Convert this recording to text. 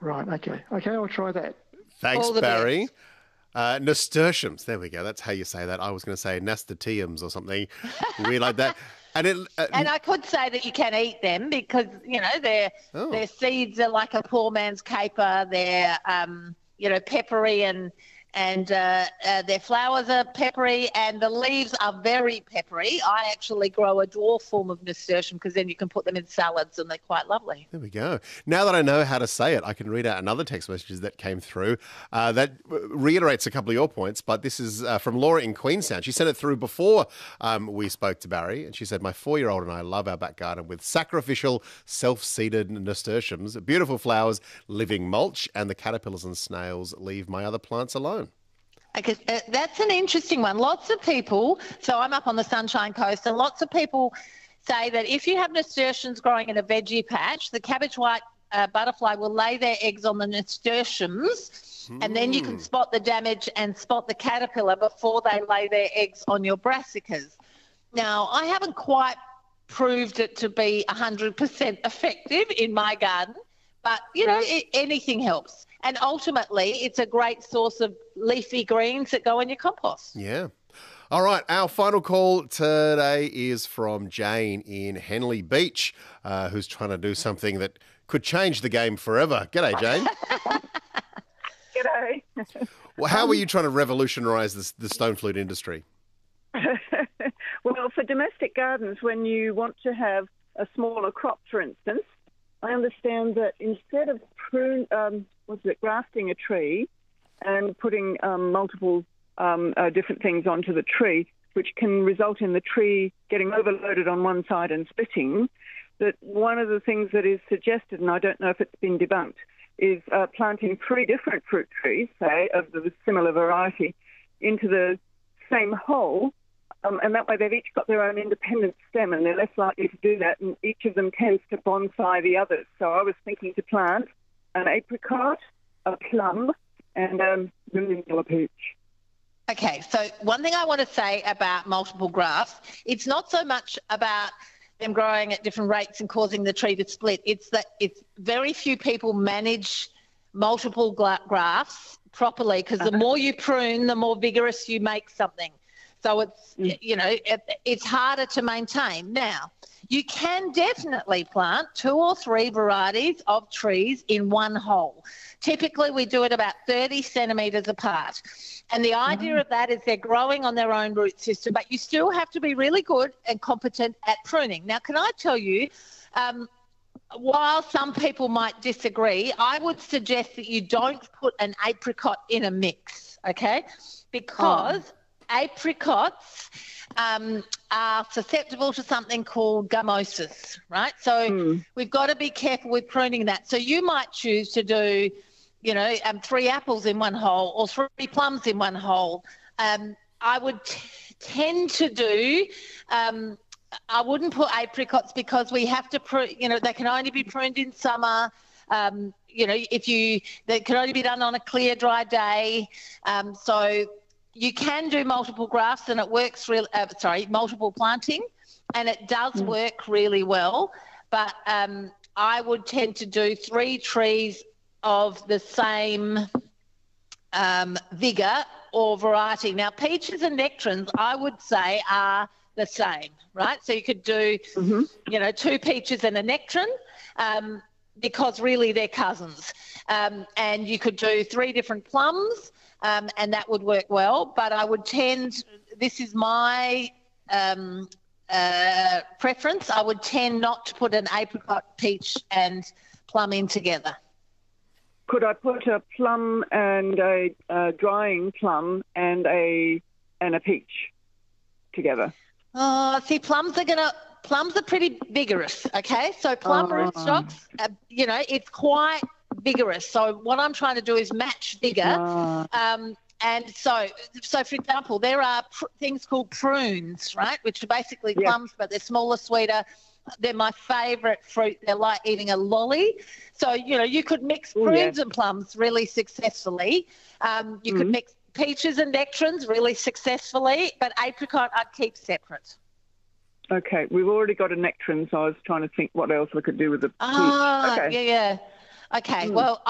Right. Okay. Okay. I'll try that. Thanks, All the Barry. best. Nasturtiums. There we go. That's how you say that. I was going to say nasturtiums or something weird like that. And it. And I could say that you can eat them because, their Oh, seeds are like a poor man's caper. They're, peppery and their flowers are peppery and the leaves are very peppery. I actually grow a dwarf form of nasturtium because then you can put them in salads and they're quite lovely. there we go. Now that I know how to say it, I can read out another text message that came through that reiterates a couple of your points. But this is from Laura in Queenstown. She sent it through before we spoke to Barry, and she said, "My 4-year-old and I love our back garden with sacrificial, self-seeded nasturtiums, beautiful flowers, living mulch, and the caterpillars and snails leave my other plants alone." Okay, that's an interesting one. Lots of people, so I'm up on the Sunshine Coast, and lots of people say that if you have nasturtiums growing in a veggie patch, the cabbage white butterfly will lay their eggs on the nasturtiums, and then you can spot the damage and spot the caterpillar before they lay their eggs on your brassicas. Now, I haven't quite proved it to be 100% effective in my garden, but, anything helps. And ultimately, it's a great source of leafy greens that go in your compost. Yeah. All right. Our final call today is from Jane in Henley Beach, who's trying to do something that could change the game forever. G'day, Jane. G'day. Well, how are you trying to revolutionise the stone flute industry? Well, for domestic gardens, when you want to have a smaller crop, for instance, I understand that instead of grafting a tree and putting multiple different things onto the tree, which can result in the tree getting overloaded on one side and splitting, that one of the things that is suggested, and I don't know if it's been debunked, is planting 3 different fruit trees, say, of the similar variety, into the same hole, and that way they've each got their own independent stem and they're less likely to do that, and each of them tends to bonsai the others. So I was thinking to plant an apricot, a plum, and a vanilla peach. Okay, so one thing I want to say about multiple grafts, it's not so much about them growing at different rates and causing the tree to split. It's that it's very few people manage multiple grafts properly because the more you prune, the more vigorous you make something. So it's, it's harder to maintain. Now, you can definitely plant 2 or 3 varieties of trees in one hole. Typically, we do it about 30 centimetres apart. And the idea of that is they're growing on their own root system, but you still have to be really good and competent at pruning. Now, can I tell you, while some people might disagree, I would suggest that you don't put an apricot in a mix, okay? Because apricots are susceptible to something called gummosis, right? So we've got to be careful with pruning that. So you might choose to do, 3 apples in one hole or 3 plums in one hole. I would tend to do, I wouldn't put apricots because we have to prune, they can only be pruned in summer. They can only be done on a clear, dry day. So you can do multiple grafts and it works multiple planting, and it does work really well. But I would tend to do 3 trees of the same vigour or variety. Now, peaches and nectarines, I would say, are the same, right? So you could do, 2 peaches and a nectarine because really they're cousins. And you could do 3 different plums. And that would work well, but I would this is my preference, I would tend not to put an apricot, peach and plum in together. Could I put a plum and a drying plum and a peach together? Oh, see, plums are pretty vigorous, okay? So plum rootstocks, it's quite vigorous. So what I'm trying to do is match vigor. And so for example, there are things called prunes, right, which are basically plums, but they're smaller, sweeter. They're my favourite fruit. They're like eating a lolly. So, you could mix prunes and plums really successfully. You could mix peaches and nectarines really successfully, but apricot I'd keep separate. Okay, we've already got a nectarine, so I was trying to think what else I could do with the peach. Okay, well,